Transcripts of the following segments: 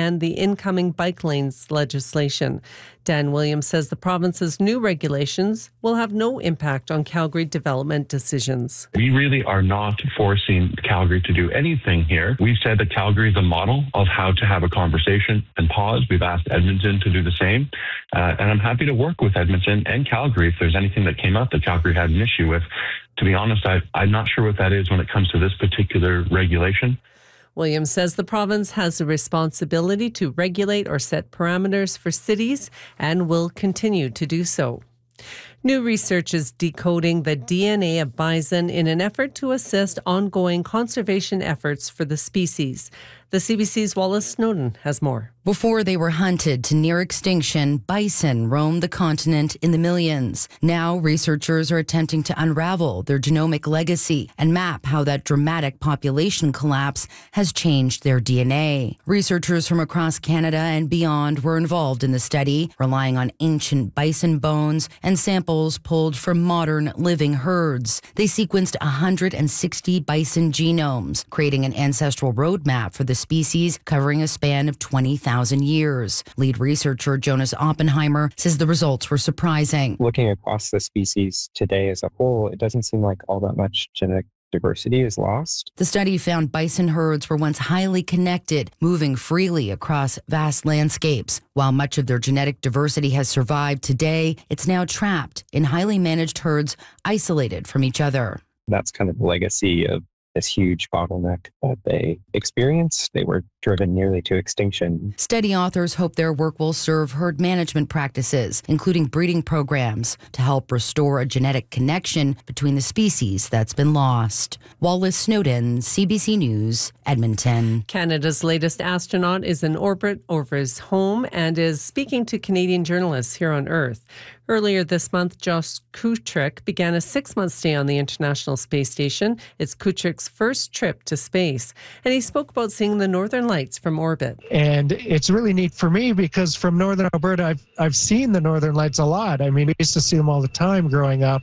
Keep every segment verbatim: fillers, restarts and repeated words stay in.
and the incoming bike lanes legislation. Dan Williams says the province's new regulations will have no impact on Calgary development decisions. We really are not forcing Calgary to do anything here. We've said that Calgary is a model of how to have a conversation and pause. We've asked Edmonton to do the same. Uh, and I'm happy to work with Edmonton and Calgary if there's anything that came up that Calgary had an issue with. To be honest, I, I'm not sure what that is when it comes to this particular regulation. Williams says the province has a responsibility to regulate or set parameters for cities and will continue to do so. New research is decoding the D N A of bison in an effort to assist ongoing conservation efforts for the species. The C B C's Wallace Snowden has more. Before they were hunted to near extinction, bison roamed the continent in the millions. Now, researchers are attempting to unravel their genomic legacy and map how that dramatic population collapse has changed their D N A. Researchers from across Canada and beyond were involved in the study, relying on ancient bison bones and samples pulled from modern living herds. They sequenced one hundred sixty bison genomes, creating an ancestral roadmap for the species covering a span of twenty thousand years. Lead researcher Jonas Oppenheimer says the results were surprising. Looking across the species today as a whole, it doesn't seem like all that much genetic diversity is lost. The study found bison herds were once highly connected, moving freely across vast landscapes. While much of their genetic diversity has survived today, it's now trapped in highly managed herds isolated from each other. That's kind of the legacy of this huge bottleneck that they experienced. They were driven nearly to extinction. Study authors hope their work will serve herd management practices, including breeding programs, to help restore a genetic connection between the species that's been lost. Wallace Snowden, C B C News, Edmonton. Canada's latest astronaut is in orbit over his home and is speaking to Canadian journalists here on Earth. Earlier this month, Josh Kutrick began a six-month stay on the International Space Station. It's Kutrick's first trip to space, and he spoke about seeing the northern lights from orbit. And it's really neat for me because from northern Alberta, I've I've seen the northern lights a lot. I mean, we used to see them all the time growing up.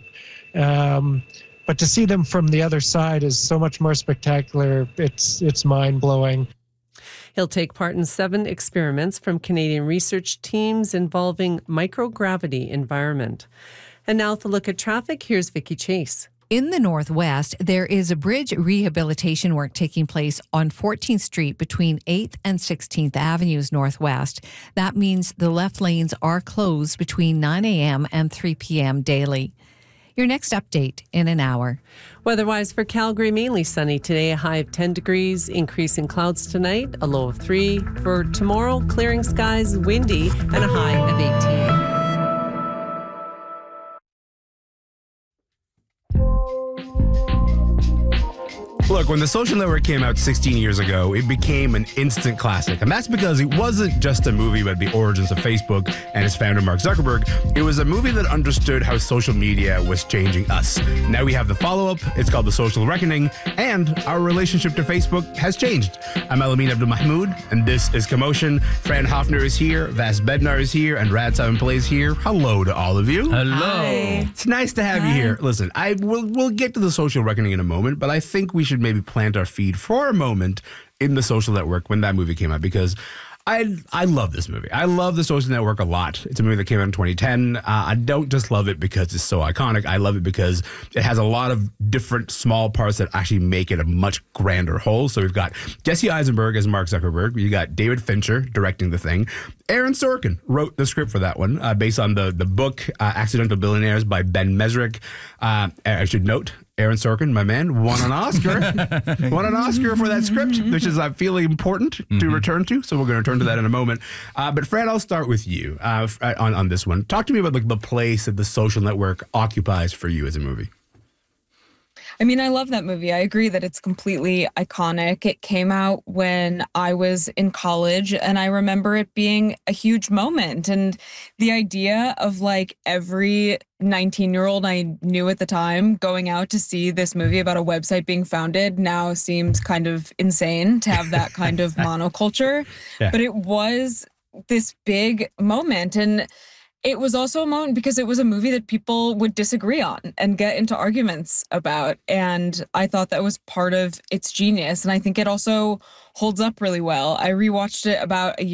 Um, but to see them from the other side is so much more spectacular. It's it's mind-blowing. He'll take part in seven experiments from Canadian research teams involving microgravity environment. And now to look at traffic, here's Vicky Chase. In the Northwest, there is a bridge rehabilitation work taking place on fourteenth Street between eighth and sixteenth Avenues Northwest. That means the left lanes are closed between nine a.m. and three p.m. daily. Your next update in an hour. Weather-wise for Calgary, mainly sunny today, a high of ten degrees, increasing clouds tonight, a low of three. For tomorrow, clearing skies, windy, and a high of eighteen. Look, when The Social Network came out sixteen years ago, it became an instant classic. And that's because it wasn't just a movie about the origins of Facebook and its founder, Mark Zuckerberg. It was a movie that understood how social media was changing us. Now we have the follow-up. It's called The Social Reckoning. And our relationship to Facebook has changed. I'm Elamin Abdul-Mahmoud, and this is Commotion. Fran Hoffner is here, Vas Bednar is here, and Rad Simon Play is here. Hello to all of you. Hello. Hi. It's nice to have Hi. you here. Listen, I will we'll get to The Social Reckoning in a moment, but I think we should maybe plant our feet for a moment in The Social Network when that movie came out, because I I love this movie. I love The Social Network a lot. It's a movie that came out in twenty ten. Uh, I don't just love it because it's so iconic. I love it because it has a lot of different small parts that actually make it a much grander whole. So we've got Jesse Eisenberg as Mark Zuckerberg. You got David Fincher directing the thing. Aaron Sorkin wrote the script for that one, uh, based on the, the book uh, Accidental Billionaires by Ben Mesrick. Uh, I should note, Aaron Sorkin, my man, won an Oscar. won an Oscar for that script, which is, I feel, important mm-hmm. to return to. So we're going to return to that in a moment. Uh, but Fran, I'll start with you uh, on, on this one. Talk to me about like the place that The Social Network occupies for you as a movie. I mean, I love that movie. I agree that it's completely iconic. It came out when I was in college, and I remember it being a huge moment. And the idea of like every nineteen-year-old I knew at the time going out to see this movie about a website being founded now seems kind of insane to have that kind of monoculture. Yeah. But it was this big moment. And it was also a moment because it was a movie that people would disagree on and get into arguments about. And I thought that was part of its genius. And I think it also holds up really well. I rewatched it about a year